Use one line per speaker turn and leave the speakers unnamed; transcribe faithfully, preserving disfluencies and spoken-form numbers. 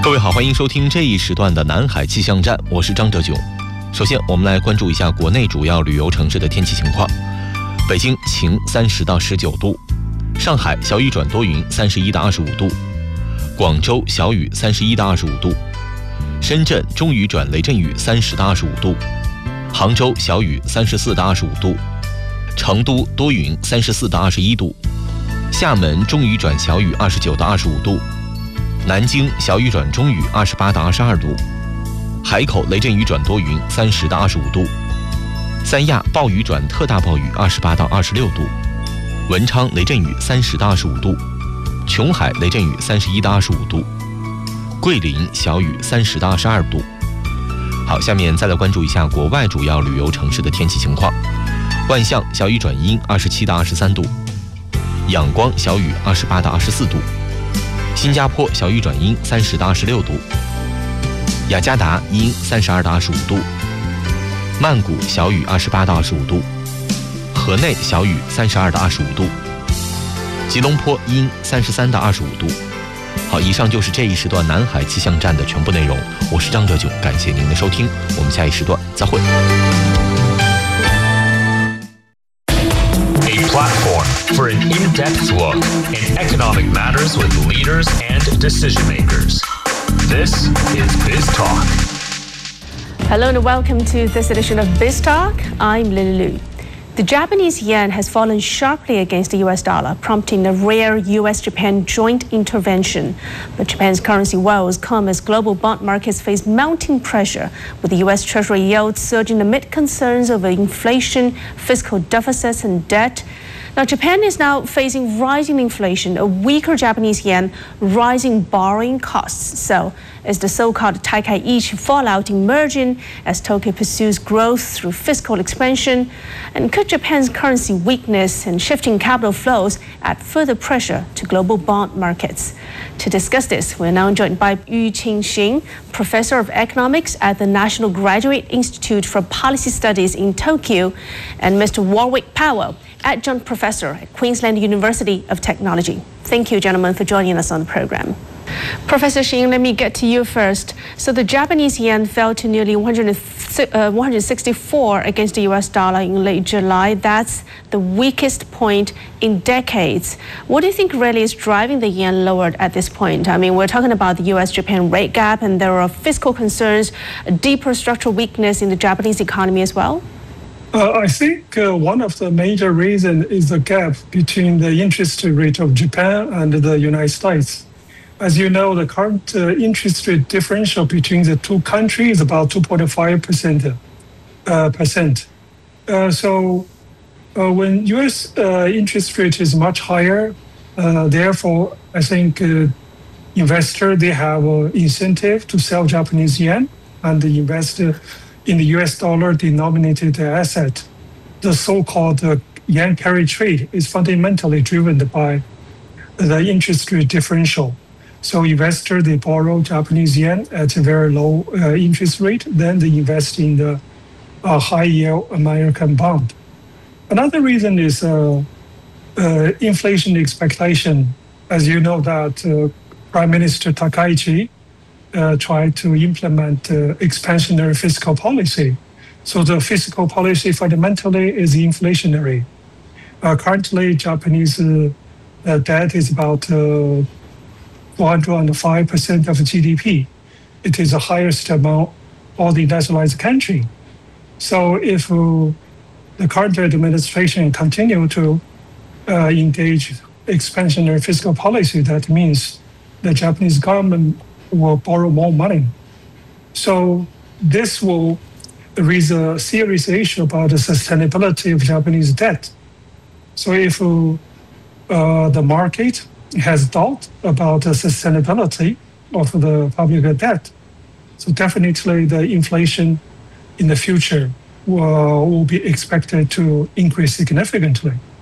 各位好，欢迎收听这一时段的南海气象站，我是张哲炯。首先，我们来关注一下国内主要旅游城市的天气情况。北京晴，三十到十九度；上海小雨转多云，三十一到二十五度；广州小雨，三十一到二十五度；深圳中雨转雷阵雨，三十到二十五度；杭州小雨，三十四到二十五度；成都多云，三十四到二十一度；厦门中雨转小雨，二十九到二十五度；南京小雨转中雨，二十八到二十二度；海口雷阵雨转多云，三十到二十五度；三亚暴雨转特大暴雨，二十八到二十六度；文昌雷阵雨，三十到二十五度；琼海雷阵雨，三十一到二十五度；桂林小雨，三十到二十二度。好，下面再来关注一下国外主要旅游城市的天气情况。万象小雨转阴，二十七到二十三度；仰光小雨，二十八到二十四度；新加坡小雨转阴，三十到二十六度；雅加达阴，三十二到二十五度；曼谷小雨，二十八到二十五度；河内小雨，三十二到二十五度；吉隆坡阴，三十三到二十五度。好，以上就是这一时段南海气象站的全部内容。我是张哲炯，感谢您的收听，我们下一时段再会。
Platform for an in-depth look in economic matters with leaders and decision makers. This is Biz Talk.
Hello and welcome to this edition of Biz Talk. I'm Lily Lu. The Japanese yen has fallen sharply against the U S dollar, prompting a rare U S Japan joint intervention. But Japan's currency woes come as global bond markets face mounting pressure, with the U S Treasury yields surging amid concerns over inflation, fiscal deficits, and debt. Now, Japan is now facing rising inflation, a weaker Japanese yen, rising borrowing costs. So, is the so-called Taikaichi fallout emerging as Tokyo pursues growth through fiscal expansion? And could Japan's currency weakness and shifting capital flows add further pressure to global bond markets? To discuss this, we're now joined by Yu Qing-Xing, Professor of Economics at the National Graduate Institute for Policy Studies in Tokyo, and Mister Warwick Powell, Adjunct Professor at Queensland University of Technology. Thank you, gentlemen, for joining us on the program. Professor Xing, let me get to you first. So the Japanese yen fell to nearly one hundred, uh, one hundred sixty-four against the U S dollar in late July. That's the weakest point in decades. What do you think really is driving the yen lowered at this point? I mean, we're talking about the U S Japan rate gap, and there are fiscal concerns, a deeper structural weakness in the Japanese economy as well.
Uh, I think uh, one of the major reasons is the gap between the interest rate of Japan and the United States. As you know, the current uh, interest rate differential between the two countries is about two point five percent. Uh, percent. Uh, so uh, when U S uh, interest rate is much higher, uh, therefore, I think uh, investors, they have an incentive to sell Japanese yen and invest uh, in the U S dollar denominated asset. The so-called uh, yen carry trade is fundamentally driven by the interest rate differential. So investors, they borrow Japanese yen at a very low uh, interest rate, then they invest in the uh, high yield American bond. Another reason is uh, uh, inflation expectation. As you know that uh, Prime Minister Takaichi Uh, try to implement uh, expansionary fiscal policy. So the fiscal policy fundamentally is inflationary. Uh, currently, Japanese uh, uh, debt is about uh, four hundred five percent of G D P. It is the highest among all the industrialized countries. So if uh, the current administration continue to uh, engage expansionary fiscal policy, that means the Japanese government will borrow more money. So this will raise a serious issue about the sustainability of Japanese debt. So if uh, uh, the market has doubt about the sustainability of the public debt, so definitely the inflation in the future will, will be expected to increase significantly.